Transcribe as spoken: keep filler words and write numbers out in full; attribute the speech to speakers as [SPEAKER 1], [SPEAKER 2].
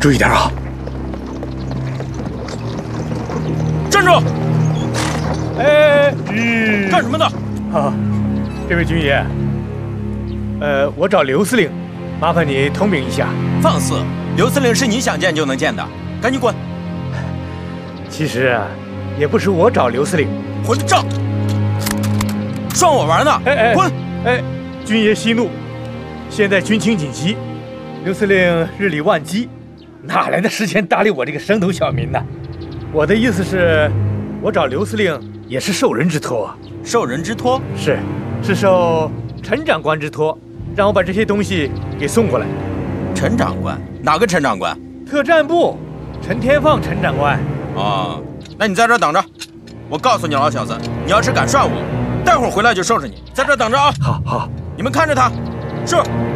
[SPEAKER 1] 注意点啊！
[SPEAKER 2] 站住！
[SPEAKER 1] 哎，嗯，
[SPEAKER 2] 干什么呢？
[SPEAKER 1] 啊，这位军爷，呃，我找刘司令，麻烦你通禀一下。
[SPEAKER 2] 放肆！刘司令是你想见就能见的，赶紧滚！
[SPEAKER 1] 其实啊，也不是我找刘司令，
[SPEAKER 2] 混账！装我玩呢？
[SPEAKER 1] 哎哎，
[SPEAKER 2] 滚！
[SPEAKER 1] 哎，军爷息怒，现在军情紧急，刘司令日理万机，哪来的时间搭理我这个升斗小民呢？我的意思是，我找刘司令也是受人之托。
[SPEAKER 2] 受人之托？
[SPEAKER 1] 是，是受陈长官之托，让我把这些东西给送过来。
[SPEAKER 2] 陈长官？哪个陈长官？
[SPEAKER 1] 特战部，陈天放陈长官。
[SPEAKER 2] 哦，那你在这儿等着。我告诉你老小子，你要是敢涮我，待会儿回来就收拾你。在这儿等着啊！
[SPEAKER 1] 好好，
[SPEAKER 2] 你们看着他。是。